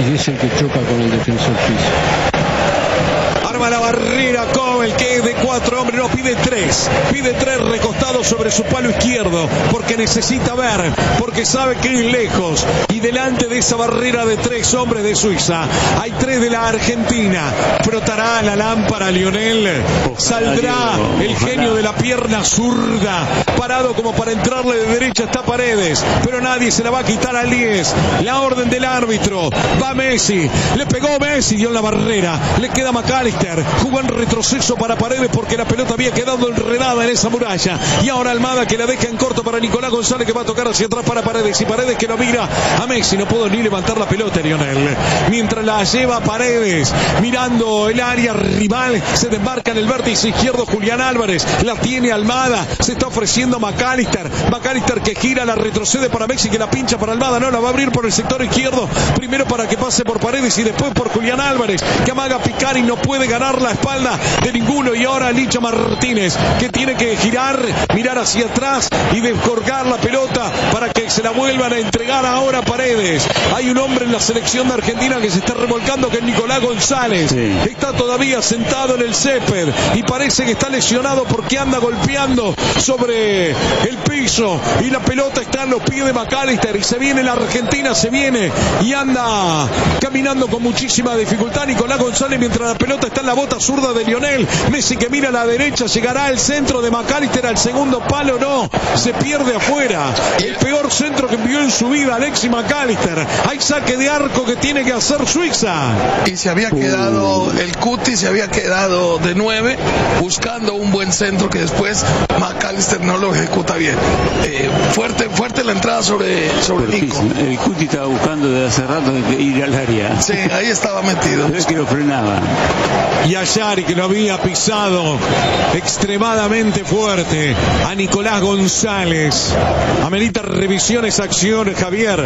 y es el que choca con el defensor suizo. Arma la barrera con el que es de 4 hombres, no, pide 3 recostados sobre su palo izquierdo, porque necesita ver, porque sabe que es lejos, y delante de esa barrera de 3 hombres de Suiza, hay 3 de la Argentina. Frotará la lámpara Lionel, saldrá el genio de la pierna zurda, parado como para entrarle de derecha, está Paredes, pero nadie se la va a quitar al 10, la orden del árbitro, va Messi, le pegó Messi, dio en la barrera, le queda McAllister, jugó en retroceso para Paredes porque la pelota había quedado enredada en esa muralla, y ahora Almada que la deja en corto para Nicolás González, que va a tocar hacia atrás para Paredes, y Paredes que no mira a Messi, no pudo ni levantar la pelota Lionel, mientras la lleva Paredes, mirando el área rival, se desmarca en el vértice izquierdo Julián Álvarez, la tiene Almada, se está ofreciendo McAllister que gira, la retrocede para Messi, que la pincha para Almada, no, la va a abrir por el sector izquierdo, primero para que pase por Paredes y después por Julián Álvarez, que amaga a picar y no puede ganar la espalda de ninguno, y ahora Licha Martínez, que tiene que girar, mirar hacia atrás y descolgar la pelota para que se la vuelvan a entregar ahora a Paredes. Hay un hombre en la selección de Argentina que se está revolcando, que es Nicolás González, sí. Está todavía sentado en el césped y parece que está lesionado porque anda golpeando sobre el piso, y la pelota está en los pies de McAllister, y se viene la Argentina, se viene y anda caminando con muchísima dificultad Nicolás González, mientras la pelota está en la bota zurda de Lionel Messi, que mira a la derecha, llegará al centro de McAllister, al segundo palo, no, se pierde afuera, el peor centro que envió en su vida Alexis McAllister. Hay saque de arco que tiene que hacer Suiza, y se había quedado el Cuti, se había quedado de 9 buscando un buen centro que después McAllister no lo ejecuta bien. Fuerte la entrada sobre Nico. El Cuti estaba buscando desde hace rato ir al área. Sí, ahí estaba metido. Pero es que lo frenaba. Y a Yari, que lo había pisado extremadamente fuerte a Nicolás González. Amerita revisiones, acciones, Javier.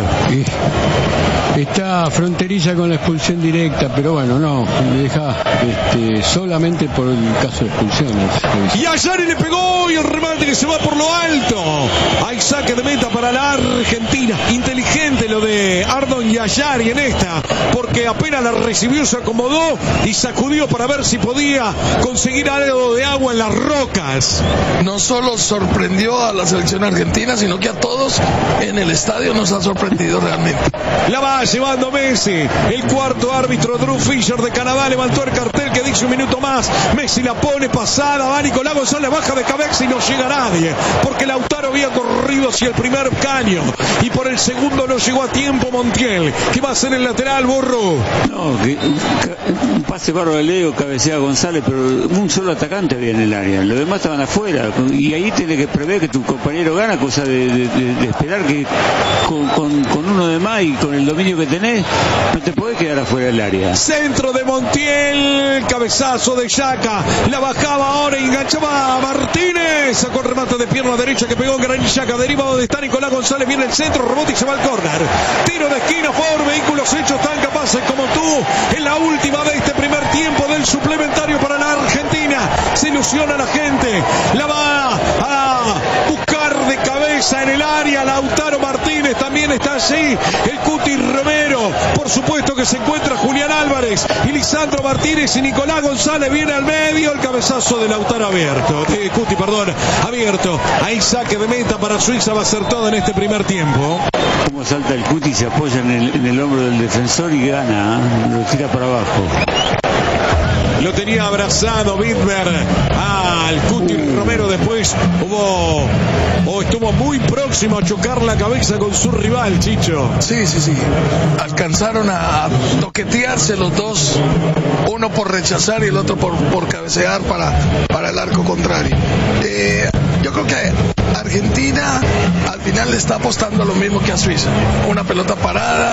Está fronteriza con la expulsión directa, pero bueno, no, le deja solamente por el caso de expulsiones. Y a Yari le pegó, y el remate que se va por lo alto. Hay saque de meta para la Argentina. Inteligente lo de Ardon Yayari en esta, porque apenas la recibió, se acomodó y sacudió para ver si podía conseguir algo de agua en las rocas. No solo sorprendió a la selección argentina, sino que a todos en el estadio nos ha sorprendido realmente. La va llevando Messi, el cuarto árbitro Drew Fisher de Canadá levantó el cartel que dice 1 minuto más. Messi la pone pasada, va Nicolás González, baja de cabeza y no llega nadie, porque Lautaro había corrido hacia el primer caño y por el segundo no llegó a tiempo Montiel, que va a ser el lateral, Borro. No, un pase bárbaro de Leo, cabecea González, pero un solo atacante había en el área, los demás estaban afuera, y ahí tiene que prever que tu compañero gana, cosa de esperar que con uno de más y con el dominio que tenés, no te podés quedar afuera del área. Centro de Montiel, cabezazo de Yaca, la bajaba ahora y enganchaba a Martínez, sacó el remate de pierna derecha que pegó en Granit Xhaka, deriva donde está Nicolás González, viene el centro, rebote y se va al córner. Tiro de esquina por Vehículos Hechos, tan capaces como tú, en la última de este primer tiempo del suplementario para la Argentina. Se ilusiona la gente, la va a buscar de cabeza en el área. Lautaro Martínez también está allí, el Cuti Romero, por supuesto que se encuentra Julián Álvarez y Lisandro Martínez, y Nicolás González viene al medio, el cabezazo de Lautaro abierto, abierto. Ahí saque de meta para Suiza, va a ser todo en este primer tiempo. Como salta el Cuti, se apoya en el hombro del defensor y gana, lo tira para abajo. Lo tenía abrazado Widmer al Cuti Romero, después estuvo muy próximo a chocar la cabeza con su rival, Chicho. Sí. Alcanzaron a toquetearse los dos, uno por rechazar y el otro por cabecear para el arco contrario. Yo creo que Argentina al final le está apostando a lo mismo que a Suiza, una pelota parada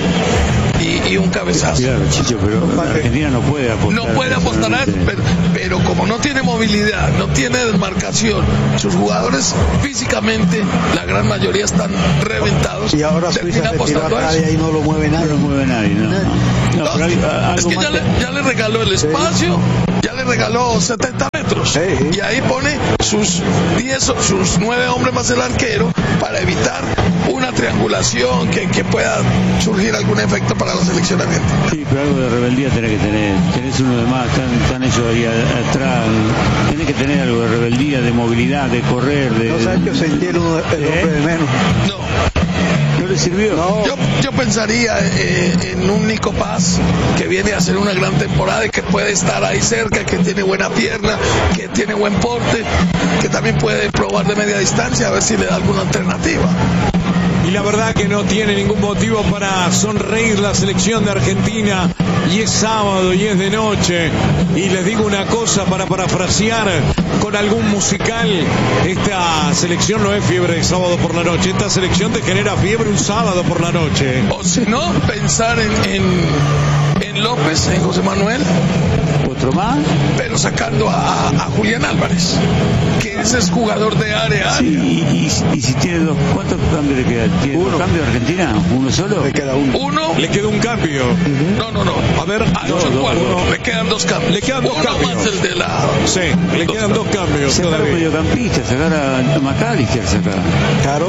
y un cabezazo. Claro, Chicho, pero Argentina no puede apostar. No puede apostar a eso, pero como no tiene movilidad, no tiene desmarcación, sus jugadores físicamente, la gran mayoría están reventados. Y ahora Suiza se tira atrás y ahí no lo mueve nadie. No lo mueve nadie, no. Es que ya le regaló el espacio, ya le le regaló 70 metros. Y ahí pone sus 9 hombres más el arquero para evitar una triangulación que pueda surgir algún efecto para la selección argentina. Sí, pero algo de rebeldía tenés que tener. Tenés uno de más, están ellos ahí atrás. Tenés que tener algo de rebeldía, de movilidad, de correr. No sabes que sentir el hombre de menos. No. ¿No le sirvió? No. Yo pensaría en un Nico Paz que viene a hacer una gran temporada y que puede estar ahí cerca, que tiene buena pierna, que tiene buen porte, que también puede probar de media distancia a ver si le da alguna alternativa. Y la verdad que no tiene ningún motivo para sonreír la selección de Argentina. Y es sábado y es de noche. Y les digo una cosa para parafrasear con algún musical. Esta selección no es fiebre de sábado por la noche. Esta selección te genera fiebre un sábado por la noche. O si no, pensar en López, en José Manuel. ¿Otro más? Pero sacando a Julián Álvarez, que ese es jugador de área. Sí, y si tiene dos, ¿cuántos cambios le quedan? ¿Tiene uno. ¿Dos cambios Argentina? ¿Uno solo? Le queda uno. Le queda un cambio. No. A ver, le quedan dos cambios. Le quedan dos uno cambios. más el de la... Sí, le quedan dos cambios Sacar un todavía. mediocampista, sacar a McAllister, sacar. Claro.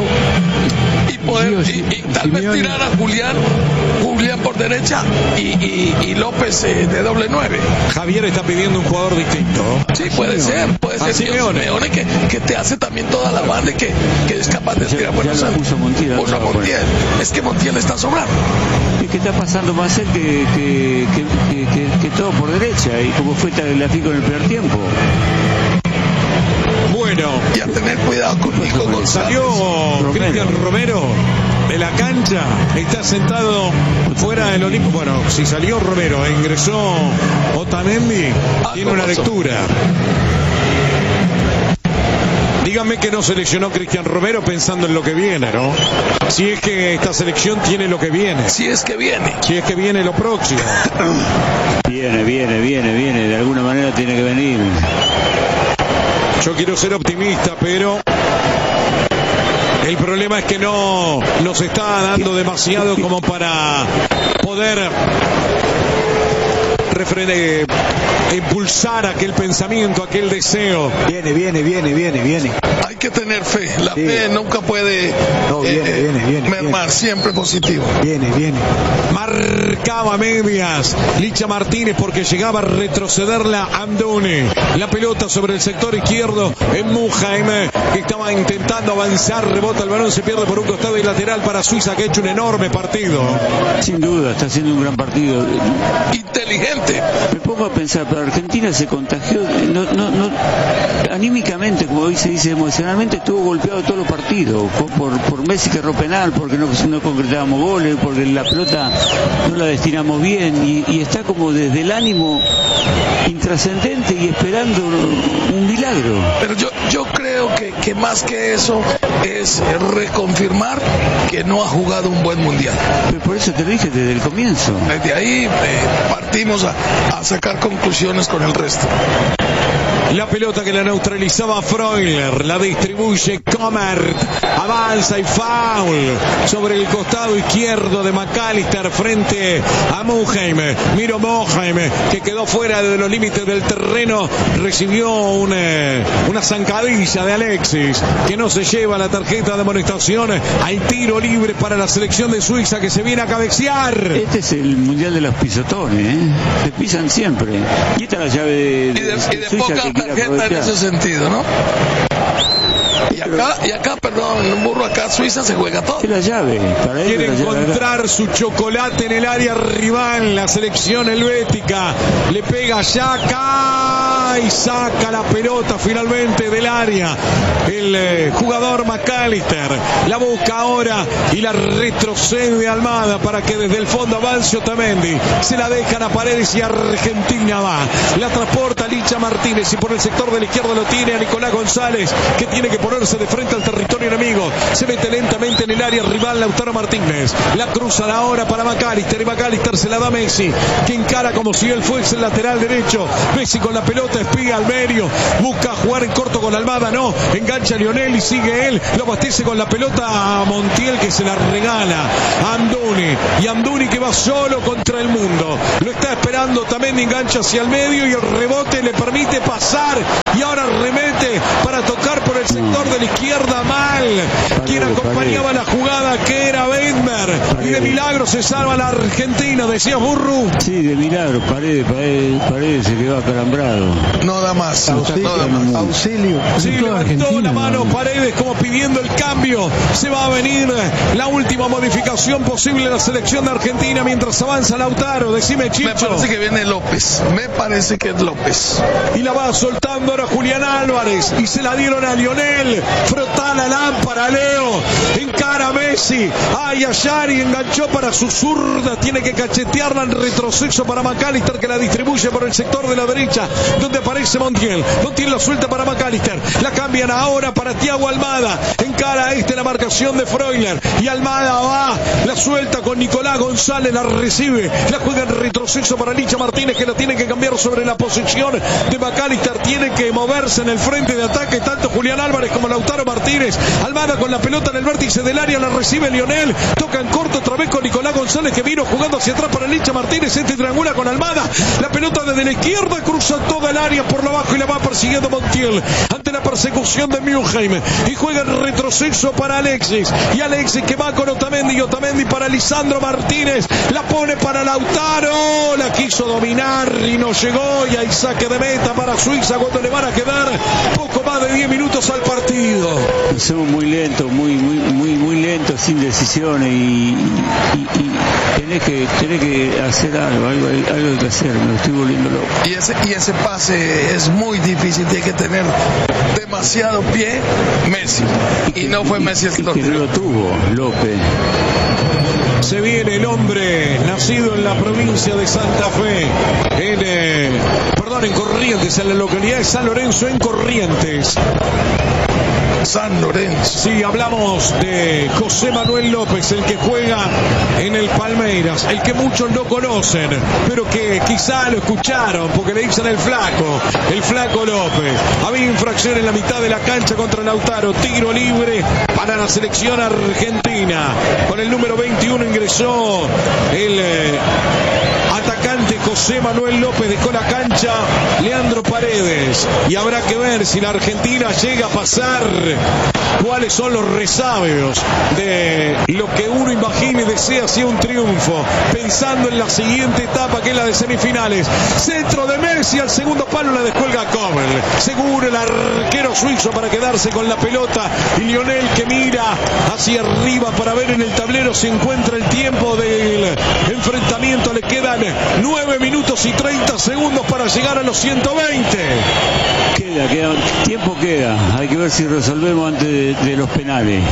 Y tal vez tirar a Julián por derecha y López de doble 9. Javier está pidiendo un jugador distinto. Sí, puede ser Simeone. Simeone que te hace también toda la banda y que es capaz de tirar buenos ya lo puso Montiel. Puso a Montiel. Es que Montiel está sobrando. Es que está pasando más él que todo por derecha, y como fue la FICO en el primer tiempo. Bueno, Y a tener cuidado con Nico González. salió Cristian Romero de la cancha, está sentado fuera del Olimpo. Bueno, si salió Romero e ingresó Otamendi, tiene una lectura. Díganme que no seleccionó Cristian Romero pensando en lo que viene, ¿no? Si es que esta selección tiene lo que viene. Si es que viene. Si es que viene lo próximo. Viene, de alguna manera tiene que venir. Yo quiero ser optimista, pero el problema es que no nos está dando demasiado como para poder impulsar aquel pensamiento, aquel deseo. Viene. Hay que tener fe. La fe nunca puede viene, mermar. Siempre positivo. Viene. Marcaba medias Licha Martínez porque llegaba a retrocederla Andone. La pelota sobre el sector izquierdo en Muheim, que estaba intentando avanzar, rebota el balón, se pierde por un costado y lateral para Suiza, que ha hecho un enorme partido. Sin duda, está haciendo un gran partido. Inteligente. Me pongo a pensar, pero Argentina se contagió, anímicamente, como hoy se dice, emocionalmente estuvo golpeado todos los partidos, por Messi que erró penal, porque no concretábamos goles, porque la pelota no la destinamos bien, y está como desde el ánimo intrascendente y esperando un milagro. Pero yo creo que más que eso es reconfirmar que no ha jugado un buen mundial. Pero por eso te lo dije desde el comienzo. Desde ahí partimos a sacar conclusiones con el resto. La pelota que la neutralizaba Freuler, la distribuye Comer, avanza y foul sobre el costado izquierdo de McAllister frente a Muheim. Miro Muheim, que quedó fuera de los límites del terreno, recibió una zancadilla de Alexis, que no se lleva la tarjeta de amonestación. Hay tiro libre para la selección de Suiza, que se viene a cabecear. Este es el mundial de los pisotones, se pisan siempre. Y esta es la llave de Suiza, poca que tarjeta en ese sentido, ¿no? Y acá, perdón, un burro acá, Suiza se juega todo. Es la llave. Para Quiere encontrar su chocolate en el área rival, la selección helvética. Le pega Xhaka y saca la pelota finalmente del área. El jugador McAllister la busca ahora y la retrocede Almada para que desde el fondo avance Otamendi. Se la dejan a Paredes y Argentina va. La transporta Licha Martínez y por el sector de la izquierda lo tiene a Nicolás González, que tiene que ponerse de frente al territorio enemigo. Se mete lentamente en el área rival Lautaro Martínez. La cruzan ahora para McAllister y McAllister se la da a Messi, que encara como si él fuese el lateral derecho. Messi con la pelota espía al medio, busca jugar en corto con Almada, no, engancha a Lionel y sigue él, lo abastece con la pelota a Montiel que se la regala a Amdouni, y Amdouni que va solo contra el mundo, lo está esperando, también engancha hacia el medio y el rebote le permite pasar y ahora remete para tocar por el sector de la izquierda mal, quien acompañaba la jugada que era Bedmer, y de milagro se salva la Argentina, decía Burru. Sí, de milagro, Paredes se quedó acalambrado. No da más. Auxilio. Sí, levantó la mano Paredes como pidiendo el cambio. Se va a venir la última modificación posible de la selección de Argentina mientras avanza Lautaro. Decime, Chicho. Me parece que viene López. Me parece que es López. Y la va soltando ahora Julián Álvarez. Y se la dieron a Lionel. Frota la lámpara, Leo. Encara a Messi. Ay, Ayari enganchó para su zurda. Tiene que cachetearla en retroceso para McAllister, que la distribuye por el sector de la derecha, donde aparece Montiel. Montiel la suelta para McAllister. La cambian ahora para Thiago Almada. Encara la marcación de Freuler. Y Almada va. La suelta con Nicolás González. La recibe. La juega en retroceso para Licha Martínez, que la tiene que cambiar sobre la posición de McAllister. Tiene que moverse en el frente de ataque tanto Julián Álvarez como Lautaro Martínez. Almada con la pelota en el vértice del área. La recibe Lionel. Toca en corto otra vez con Nicolás González, que vino jugando hacia atrás para Licha Martínez. Este triangula con Almada. La pelota desde la izquierda cruza toda el área por lo bajo y la va persiguiendo Montiel ante la persecución de Mülheim. Y juega en retroceso para Alexis. Y Alexis que va con Otamendi. Y Otamendi para Lisandro Martínez. La pone para Lautaro. La quiso dominar y no llegó. Y hay saque de meta para Suiza cuando le van a quedar poco más de 10 minutos al partido. Somos muy lentos, muy lentos, sin decisiones y tenés que hacer algo hay que hacer, me estoy volviendo loco. Y ese pase es muy difícil, tiene que tener demasiado pie Messi. Y no fue Messi el que lo tiró. No lo tuvo López. Se viene el hombre nacido en la provincia de Santa Fe, en Corrientes, en la localidad de San Lorenzo, en Corrientes. San Lorenzo. Sí, hablamos de José Manuel López, el que juega en el Palmeiras, el que muchos no conocen, pero que quizá lo escucharon porque le dicen el Flaco López. Había infracción en la mitad de la cancha contra Lautaro, tiro libre para la selección argentina. Con el número 21 ingresó el atacante José Manuel López, dejó la cancha Leandro Paredes, y habrá que ver si la Argentina llega a pasar, cuáles son los resabios de lo que uno imagina y desea sea un triunfo, pensando en la siguiente etapa, que es la de semifinales. Centro de Messi al segundo palo, la descuelga Kommel, seguro el arquero suizo para quedarse con la pelota, y Lionel que mira hacia arriba para ver en el tablero si encuentra el tiempo del enfrentamiento. Le quedan 9 minutos y 30 segundos para llegar a los 120. Tiempo queda, hay que ver si resolvemos antes de los penales.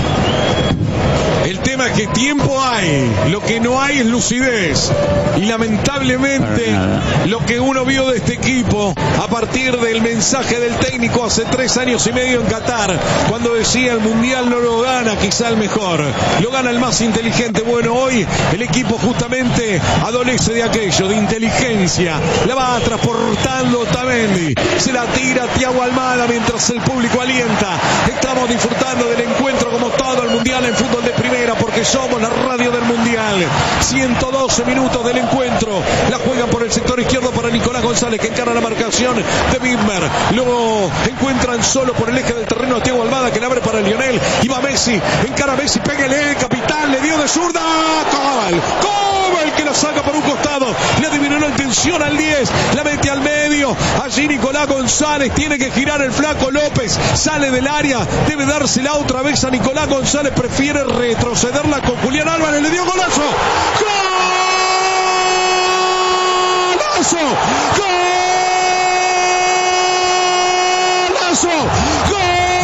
El tema es que tiempo hay, lo que no hay es lucidez, y lamentablemente lo que uno vio de este equipo a partir del mensaje del técnico hace 3 años y medio en Qatar, cuando decía el mundial no lo gana quizá el mejor, lo gana el más inteligente. Bueno, hoy el equipo justamente adolece de aquello, de inteligencia. La va transportando Otamendi, se la tira Thiago Almada mientras el público alienta. Estamos disfrutando del encuentro como todo el mundial en fútbol de primera, porque somos la radio del mundial. 112 minutos del encuentro. La juegan por el sector izquierdo para Nicolás González, que encara la marcación de Widmer. Lo encuentran solo por el eje del terreno a Thiago Almada, que le abre para Lionel. Y va Messi, encara a Messi, pégale, capitán, le dio de zurda. Kommel que la saca por un costado, le adivinó la intención al 10, la mete al medio. Allí Nicolás González, tiene que girar el Flaco López, sale del área, debe dársela otra vez a Nicolás González, prefiere retrocederla con Julián Álvarez, le dio golazo.